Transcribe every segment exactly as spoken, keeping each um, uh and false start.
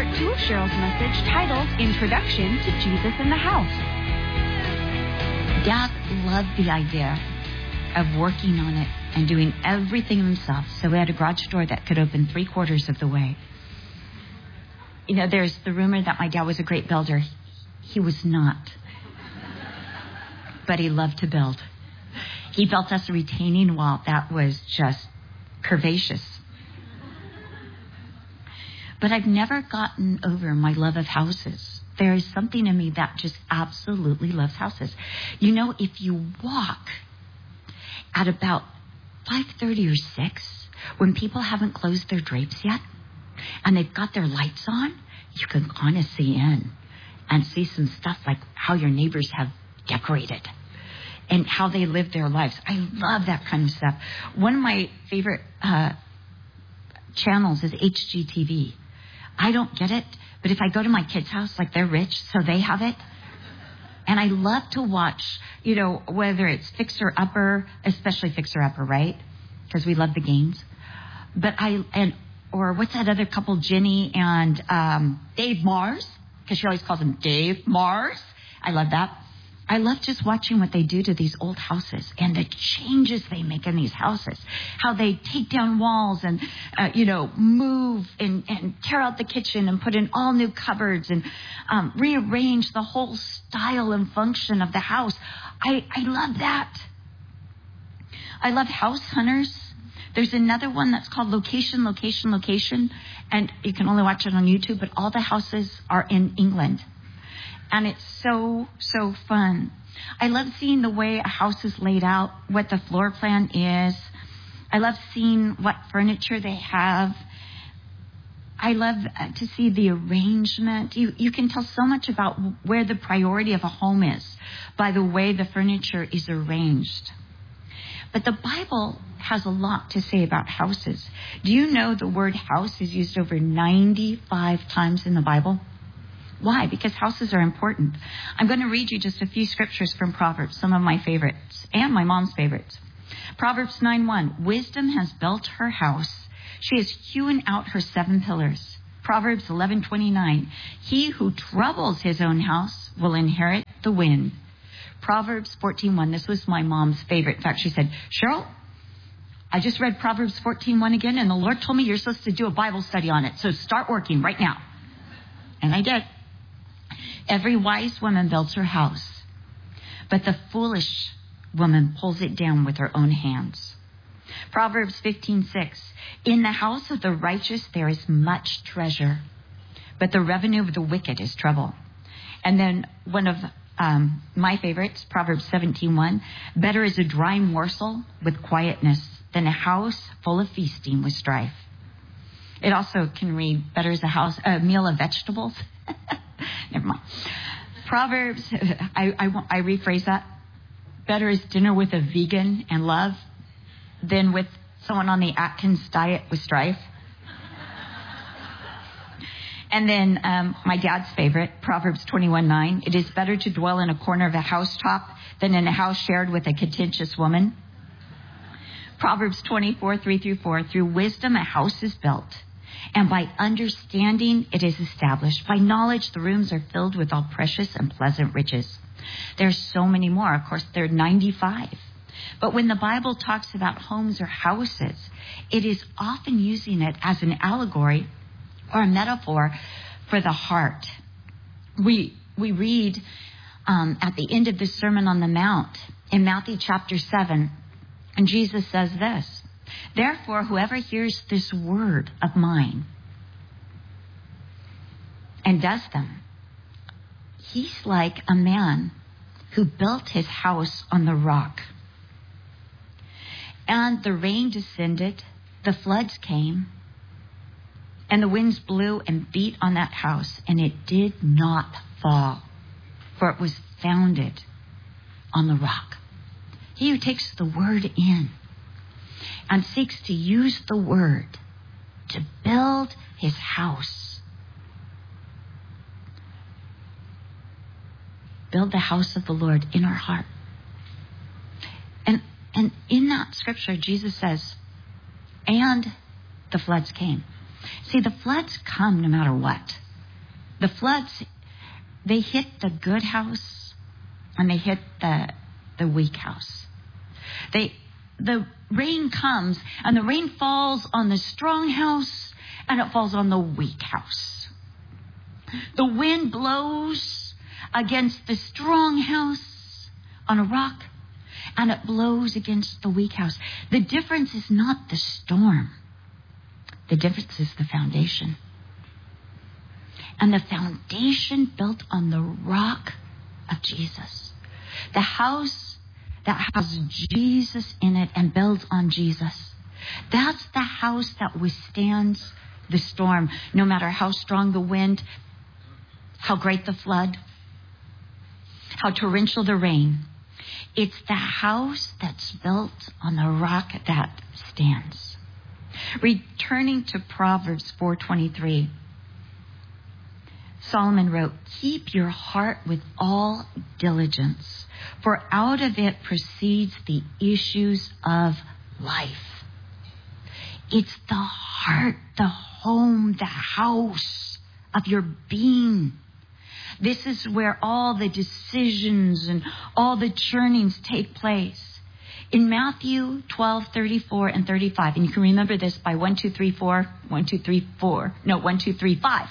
part two of Cheryl's message titled Introduction to Jesus in the House. Dad loved the idea of working on it and doing everything himself. So we had a garage door that could open three quarters of the way. You know, there's the rumor that my dad was a great builder. He was not. But he loved to build. He built us a retaining wall that was just curvaceous. But I've never gotten over my love of houses. There is something in me that just absolutely loves houses. You know, if you walk at about five thirty or six, when people haven't closed their drapes yet, and they've got their lights on, you can kind of see in and see some stuff like how your neighbors have decorated and how they live their lives. I love that kind of stuff. One of my favorite uh, channels is H G T V. I don't get it, but if I go to my kids' house, like they're rich, so they have it. And I love to watch, you know, whether it's Fixer Upper, especially Fixer Upper, right? Because we love the games. But I, and, or what's that other couple, Jenny and um, Dave Mars? Because she always calls him Dave Mars. I love that. I love just watching what they do to these old houses and the changes they make in these houses. How they take down walls and, uh, you know, move and, and tear out the kitchen and put in all new cupboards and um, rearrange the whole style and function of the house. I, I love that. I love House Hunters. There's another one that's called Location, Location, Location. And you can only watch it on YouTube, but all the houses are in England. And it's so, so fun. I love seeing the way a house is laid out, what the floor plan is. I love seeing what furniture they have. I love to see the arrangement. You, you can tell so much about where the priority of a home is by the way the furniture is arranged. But the Bible has a lot to say about houses. Do you know the word house is used over ninety-five times in the Bible? Why? Because houses are important. I'm going to read you just a few scriptures from Proverbs, some of my favorites, and my mom's favorites. Proverbs nine one, wisdom has built her house. She has hewn out her seven pillars. Proverbs eleven twenty-nine, he who troubles his own house will inherit the wind. Proverbs fourteen one, this was my mom's favorite. In fact, she said, Cheryl, I just read Proverbs fourteen one again, and the Lord told me you're supposed to do a Bible study on it. So start working right now. And I did. Every wise woman builds her house, but the foolish woman pulls it down with her own hands. Proverbs fifteen six, in the house of the righteous there is much treasure, but the revenue of the wicked is trouble. And then one of um, my favorites, Proverbs seventeen one, better is a dry morsel with quietness than a house full of feasting with strife. It also can read, better is a house, a meal of vegetables. Never mind. Proverbs, I, I, I rephrase that. Better is dinner with a vegan and love than with someone on the Atkins diet with strife. And then um, my dad's favorite, Proverbs twenty-one nine. It is better to dwell in a corner of a housetop than in a house shared with a contentious woman. Proverbs twenty-four three through four. Through wisdom a house is built, and by understanding it is established. By knowledge the rooms are filled with all precious and pleasant riches. There's so many more. Of course, there are ninety-five. But when the Bible talks about homes or houses, it is often using it as an allegory or a metaphor for the heart. We we read um, at the end of the Sermon on the Mount in Matthew chapter seven, and Jesus says this, therefore, whoever hears this word of mine and does them, he's like a man who built his house on the rock. And the rain descended, the floods came, and the winds blew and beat on that house, and it did not fall, for it was founded on the rock. He who takes the word in and seeks to use the word to build his house, build the house of the Lord in our heart. And and in that scripture, Jesus says, and the floods came. See, the floods come no matter what. The floods, they hit the good house and they hit the the weak house. They the rain comes and the rain falls on the strong house and it falls on the weak house. The wind blows against the strong house on a rock and it blows against the weak house. The difference is not the storm. The difference is the foundation. And the foundation built on the rock of Jesus. The house that has Jesus in it and builds on Jesus. That's the house that withstands the storm, no matter how strong the wind, how great the flood, how torrential the rain. It's the house that's built on the rock that stands. Returning to Proverbs four twenty-three, Solomon wrote, "Keep your heart with all diligence, for out of it proceeds the issues of life." It's the heart, the home, the house of your being. This is where all the decisions and all the churnings take place. In Matthew twelve, thirty-four and thirty-five, and you can remember this by one, two, three, four, one, two, three, four, no, one, two, three, five.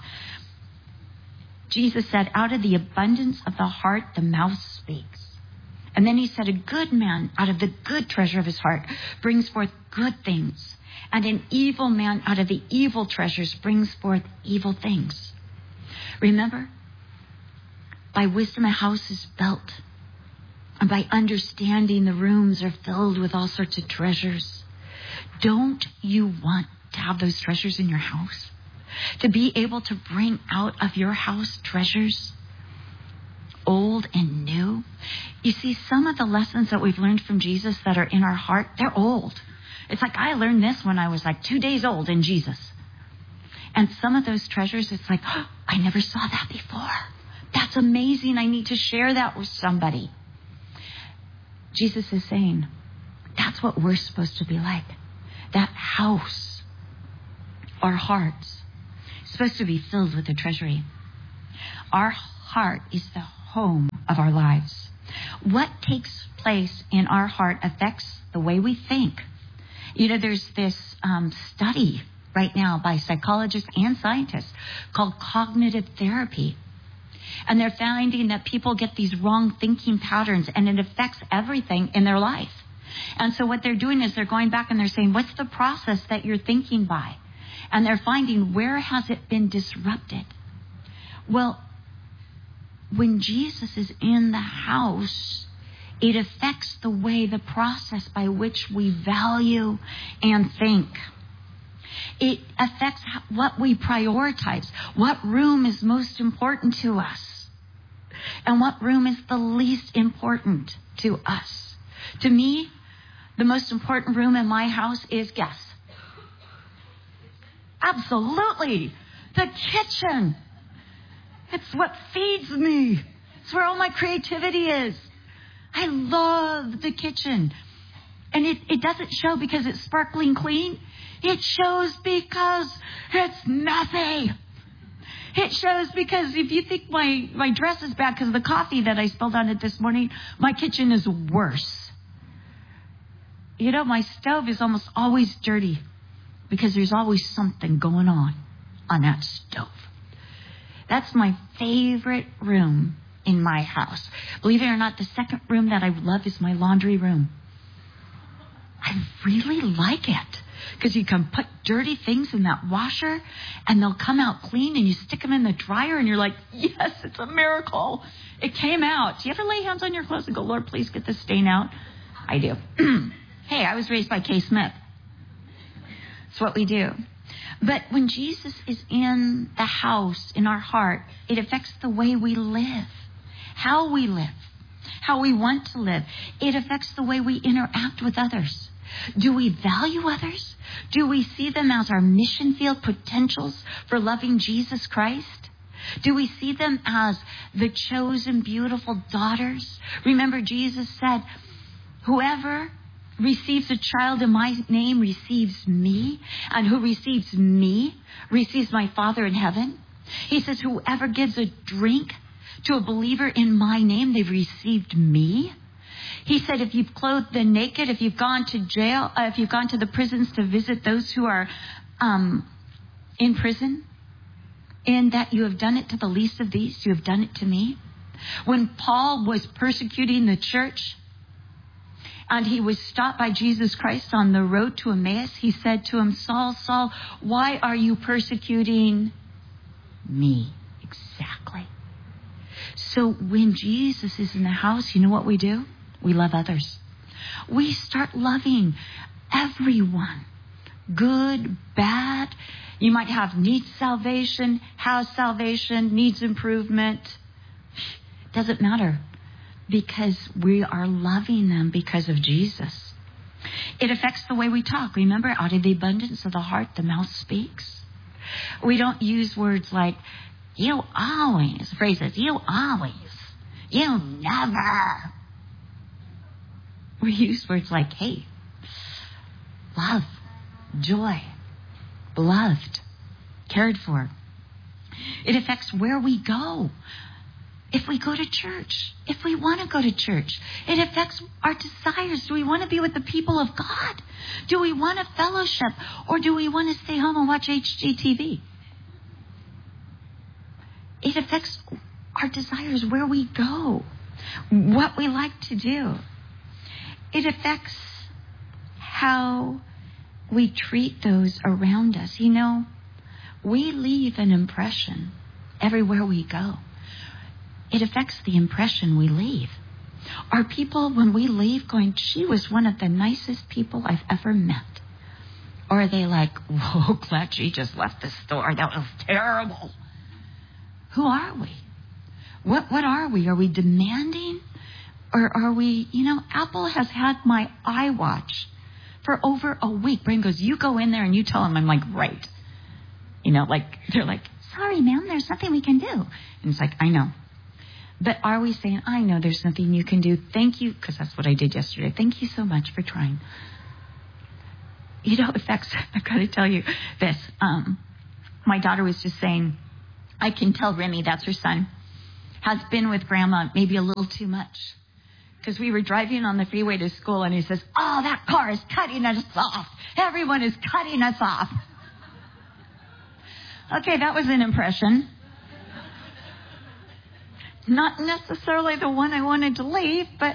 Jesus said, out of the abundance of the heart, the mouth speaks. And then he said, a good man out of the good treasure of his heart brings forth good things. And an evil man out of the evil treasures brings forth evil things. Remember, by wisdom a house is built. And by understanding, the rooms are filled with all sorts of treasures. Don't you want to have those treasures in your house? To be able to bring out of your house treasures, old and new? You see, some of the lessons that we've learned from Jesus that are in our heart, they're old. It's like I learned this when I was like two days old in Jesus. And some of those treasures, it's like, oh, I never saw that before. That's amazing. I need to share that with somebody. Jesus is saying, that's what we're supposed to be like. That house, our hearts, is supposed to be filled with the treasury. Our heart is the home of our lives. What takes place in our heart affects the way we think. You know, there's this um, study right now by psychologists and scientists called cognitive therapy. And they're finding that people get these wrong thinking patterns and it affects everything in their life. And so what they're doing is they're going back and they're saying, what's the process that you're thinking by? And they're finding, where has it been disrupted? Well, when Jesus is in the house, it affects the way, the process by which we value and think. It affects what we prioritize, what room is most important to us, and what room is the least important to us. To me, the most important room in my house is, guess? Absolutely, the kitchen. It's what feeds me. It's where all my creativity is. I love the kitchen. And it, it doesn't show because it's sparkling clean. It shows because it's messy. It shows because if you think my, my dress is bad because of the coffee that I spilled on it this morning, my kitchen is worse. You know, my stove is almost always dirty because there's always something going on on that stove. That's my favorite room in my house. Believe it or not, the second room that I love is my laundry room. I really like it because you can put dirty things in that washer and they'll come out clean, and you stick them in the dryer and you're like, yes, it's a miracle. It came out. Do you ever lay hands on your clothes and go, Lord, please get this stain out? I do. Hey, I was raised by Kay Smith. It's what we do. But when Jesus is in the house, in our heart, it affects the way we live, how we live, how we want to live. It affects the way we interact with others. Do we value others? Do we see them as our mission field potentials for loving Jesus Christ? Do we see them as the chosen, beautiful daughters? Remember, Jesus said, whoever receives a child in my name receives me, and who receives me receives my Father in heaven. He says, whoever gives a drink to a believer in my name, they've received me. He said, if you've clothed the naked, if you've gone to jail, uh, if you've gone to the prisons to visit those who are um, in prison, in that you have done it to the least of these, you have done it to me. When Paul was persecuting the church and he was stopped by Jesus Christ on the road to Emmaus, he said to him, Saul, Saul, why are you persecuting me? Exactly. So when Jesus is in the house, you know what we do? We love others. We start loving everyone. Good, bad. You might have needs salvation, has salvation, needs improvement. Doesn't matter, because we are loving them because of Jesus. It affects the way we talk. Remember, out of the abundance of the heart, the mouth speaks. We don't use words like, you always, phrases, you always, you never. We use words like, hey, love, joy, beloved, cared for. It affects where we go. If we go to church, if we want to go to church, it affects our desires. Do we want to be with the people of God? Do we want a fellowship? Or do we want to stay home and watch H G T V? It affects our desires, where we go, what we like to do. It affects how we treat those around us. You know, we leave an impression everywhere we go. It affects the impression we leave. Are people, when we leave, going, she was one of the nicest people I've ever met? Or are they like, whoa, glad she just left the store. That was terrible. Who are we? What what are we? Are we demanding? Or are we, you know, Apple has had my iWatch for over a week. Brain goes, you go in there and you tell them. I'm like, right. You know, like, they're like, sorry, ma'am, there's nothing we can do. And it's like, I know. But are we saying, I know there's nothing you can do. Thank you, because that's what I did yesterday. Thank you so much for trying. You know, in fact, I've got to tell you this. Um, my daughter was just saying, I can tell Remy, that's her son, has been with Grandma maybe a little too much. Because we were driving on the freeway to school, and he says, oh, that car is cutting us off. Everyone is cutting us off. Okay, that was an impression. Not necessarily the one I wanted to leave, but...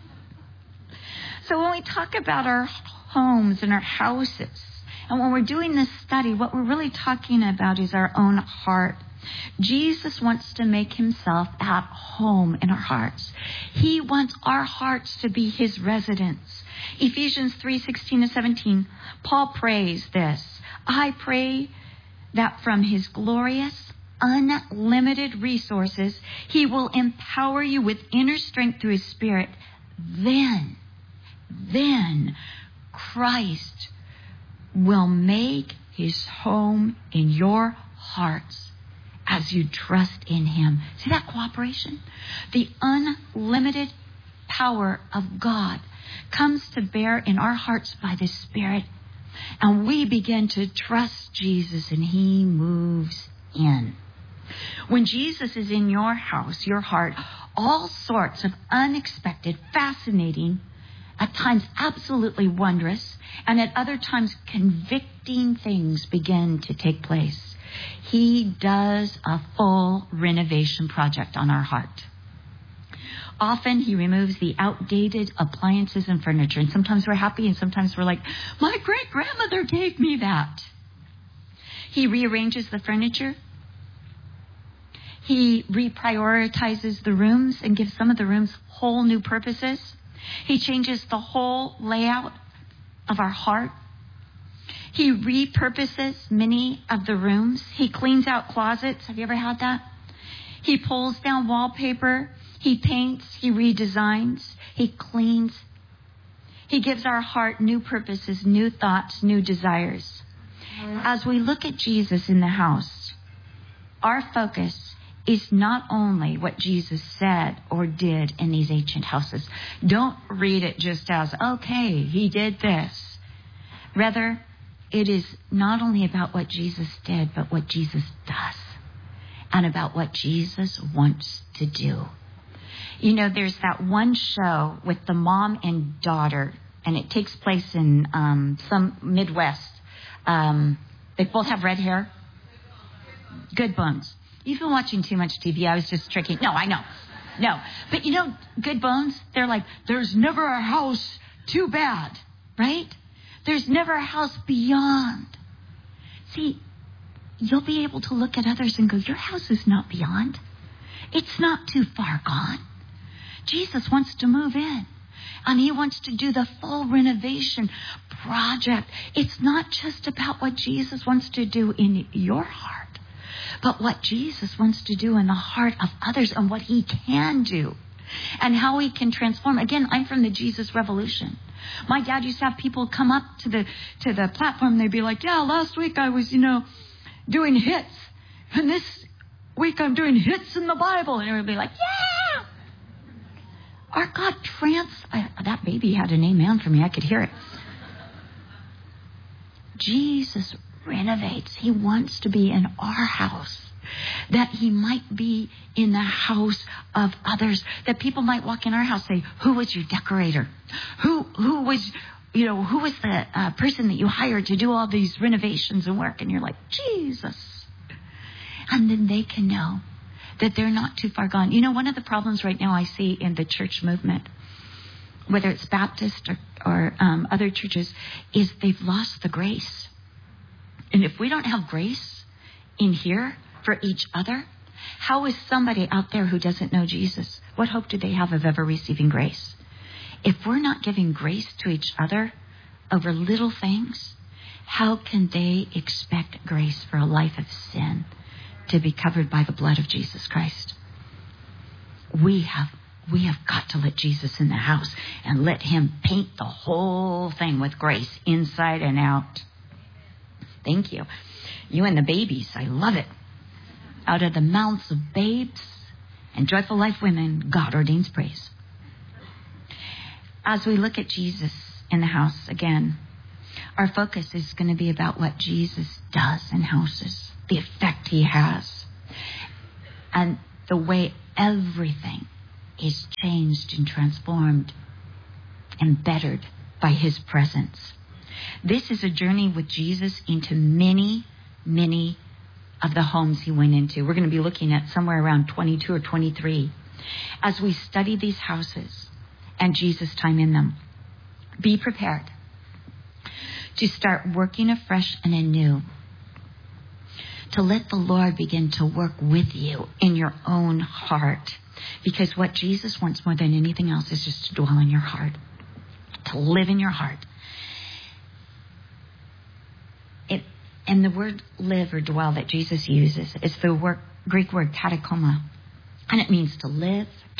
So when we talk about our homes and our houses, and when we're doing this study, what we're really talking about is our own heart. Jesus wants to make himself at home in our hearts. He wants our hearts to be his residence. Ephesians three sixteen to seventeen, Paul prays this. I pray that from his glorious, unlimited resources, he will empower you with inner strength through his Spirit. Then, then Christ will make his home in your hearts as you trust in him. See that cooperation? The unlimited power of God comes to bear in our hearts by the Spirit, and we begin to trust Jesus, and he moves in. When Jesus is in your house, your heart, all sorts of unexpected, fascinating, at times absolutely wondrous, and at other times convicting things begin to take place. He does a full renovation project on our heart. Often he removes the outdated appliances and furniture. And sometimes we're happy and sometimes we're like, my great-grandmother gave me that. He rearranges the furniture. He reprioritizes the rooms and gives some of the rooms whole new purposes. He changes the whole layout of our heart. He repurposes many of the rooms. He cleans out closets. Have you ever had that? He pulls down wallpaper. He paints. He redesigns. He cleans. He gives our heart new purposes, new thoughts, new desires. As we look at Jesus in the house, our focus is not only what Jesus said or did in these ancient houses. Don't read it just as, okay, he did this. Rather, it is not only about what Jesus did, but what Jesus does. and about what Jesus wants to do. You know, there's that one show with the mom and daughter, and it takes place in um, some Midwest. Um, they both have red hair. Good Bones. You've been watching too much T V. I was just tricking. No, I know. No. But you know, Good Bones, they're like, there's never a house too bad, right? There's never a house beyond. See, you'll be able to look at others and go, your house is not beyond. It's not too far gone. Jesus wants to move in, and he wants to do the full renovation project. It's not just about what Jesus wants to do in your heart, but what Jesus wants to do in the heart of others and what he can do and how he can transform. Again, I'm from the Jesus Revolution. My dad used to have people come up to the to the platform. They'd be like, yeah, last week I was, you know, doing hits. And this week I'm doing hits in the Bible. And everybody would be like, yeah. Our God trans... I, that baby had an amen for me. I could hear it. Jesus renovates. He wants to be in our house, that he might be in the house of others, that people might walk in our house and say, who was your decorator? Who who was, you know, who was the uh, person that you hired to do all these renovations and work? And you're like, Jesus. And then they can know that they're not too far gone. You know, one of the problems right now I see in the church movement, whether it's Baptist or, or um, other churches, is they've lost the grace. And if we don't have grace in here for each other, how is somebody out there who doesn't know Jesus, what hope do they have of ever receiving grace? If we're not giving grace to each other over little things, how can they expect grace for a life of sin to be covered by the blood of Jesus Christ? We have we have got to let Jesus in the house and let him paint the whole thing with grace inside and out. Thank you. You and the babies, I love it. Out of the mouths of babes and joyful life women, God ordains praise. As we look at Jesus in the house again, our focus is going to be about what Jesus does in houses, the effect he has, and the way everything is changed and transformed and bettered by his presence. This is a journey with Jesus into many, many of the homes he went into. We're going to be looking at somewhere around twenty-two or twenty-three as we study these houses and Jesus' time in them. Be prepared to start working afresh and anew, to let the Lord begin to work with you in your own heart. Because what Jesus wants more than anything else is just to dwell in your heart, to live in your heart. It, and the word live or dwell that Jesus uses is the word, Greek word katakoma. And it means to live,